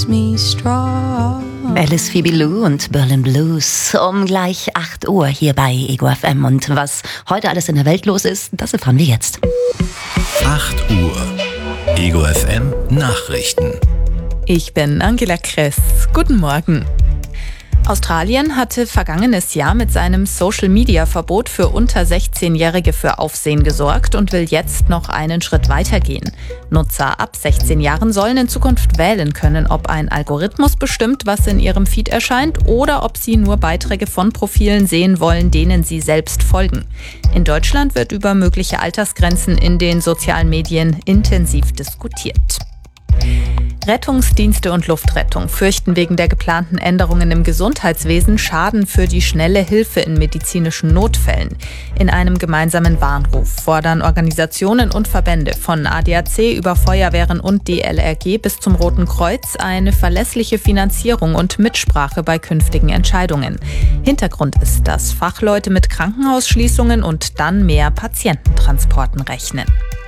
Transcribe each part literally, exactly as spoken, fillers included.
me strong. Alice Phoebe Lou und Berlin Blues um gleich acht Uhr hier bei Ego F M. Und was heute alles in der Welt los ist, das erfahren wir jetzt. acht Uhr. Ego F M Nachrichten. Ich bin Angela Kress. Guten Morgen. Australien hatte vergangenes Jahr mit seinem Social-Media-Verbot für unter sechzehnjährige für Aufsehen gesorgt und will jetzt noch einen Schritt weitergehen. Nutzer ab sechzehn Jahren sollen in Zukunft wählen können, ob ein Algorithmus bestimmt, was in ihrem Feed erscheint, oder ob sie nur Beiträge von Profilen sehen wollen, denen sie selbst folgen. In Deutschland wird über mögliche Altersgrenzen in den sozialen Medien intensiv diskutiert. Rettungsdienste und Luftrettung fürchten wegen der geplanten Änderungen im Gesundheitswesen Schaden für die schnelle Hilfe in medizinischen Notfällen. In einem gemeinsamen Warnruf fordern Organisationen und Verbände von A D A C über Feuerwehren und D L R G bis zum Roten Kreuz eine verlässliche Finanzierung und Mitsprache bei künftigen Entscheidungen. Hintergrund ist, dass Fachleute mit Krankenhausschließungen und dann mehr Patiententransporten rechnen.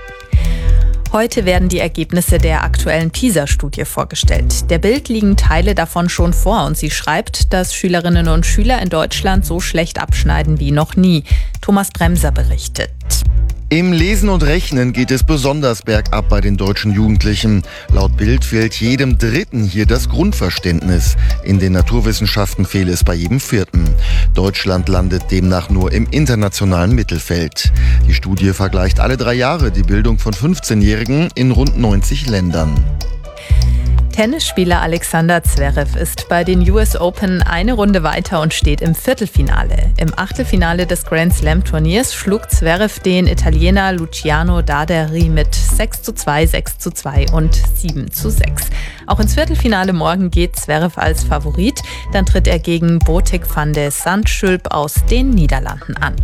Heute werden die Ergebnisse der aktuellen PISA-Studie vorgestellt. Der Bild liegen Teile davon schon vor und sie schreibt, dass Schülerinnen und Schüler in Deutschland so schlecht abschneiden wie noch nie. Thomas Bremser berichtet. Im Lesen und Rechnen geht es besonders bergab bei den deutschen Jugendlichen. Laut Bild fehlt jedem Dritten hier das Grundverständnis. In den Naturwissenschaften fehle es bei jedem Vierten. Deutschland landet demnach nur im internationalen Mittelfeld. Die Studie vergleicht alle drei Jahre die Bildung von fünfzehnjährigen in rund neunzig Ländern. Tennisspieler Alexander Zverev ist bei den U S Open eine Runde weiter und steht im Viertelfinale. Im Achtelfinale des Grand Slam Turniers schlug Zverev den Italiener Luciano Daderi mit sechs zu zwei, sechs zu zwei und sieben zu sechs. Auch ins Viertelfinale morgen geht Zverev als Favorit. Dann tritt er gegen Botic van de Zandschulp aus den Niederlanden an.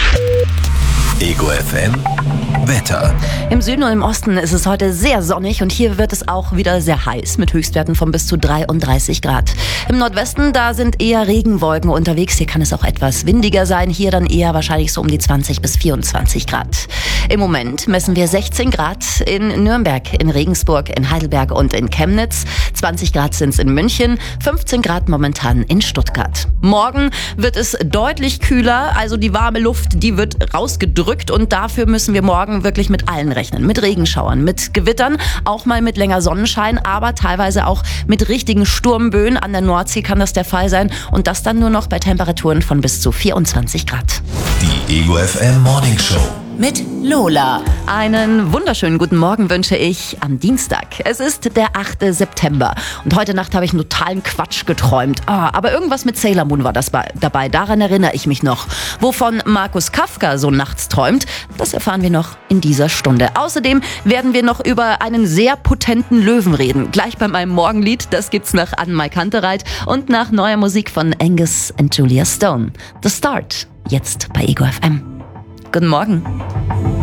Ego F M Wetter. Im Süden und im Osten ist es heute sehr sonnig und hier wird es auch wieder sehr heiß mit Höchstwerten von bis zu dreiunddreißig Grad. Im Nordwesten, da sind eher Regenwolken unterwegs. Hier kann es auch etwas windiger sein. Hier dann eher wahrscheinlich so um die zwanzig bis vierundzwanzig Grad. Im Moment messen wir sechzehn Grad in Nürnberg, in Regensburg, in Heidelberg und in Chemnitz. zwanzig Grad sind es in München, fünfzehn Grad momentan in Stuttgart. Morgen wird es deutlich kühler, also die warme Luft, die wird rausgedrückt und dafür müssen wir morgen wirklich mit allen rechnen. Mit Regenschauern, mit Gewittern, auch mal mit länger Sonnenschein, aber teilweise auch mit richtigen Sturmböen. An der Nordsee kann das der Fall sein und das dann nur noch bei Temperaturen von bis zu vierundzwanzig Grad. Die Ego F M Morning Show. Mit Lola. Einen wunderschönen guten Morgen wünsche ich am Dienstag. Es ist der achte September und heute Nacht habe ich einen totalen Quatsch geträumt. Ah, aber irgendwas mit Sailor Moon war das dabei, daran erinnere ich mich noch. Wovon Markus Kafka so nachts träumt, das erfahren wir noch in dieser Stunde. Außerdem werden wir noch über einen sehr potenten Löwen reden. Gleich bei meinem Morgenlied, das gibt's nach Anne-Mai Kantereit und nach neuer Musik von Angus und Julia Stone. The Start, jetzt bei Ego F M. Guten Morgen.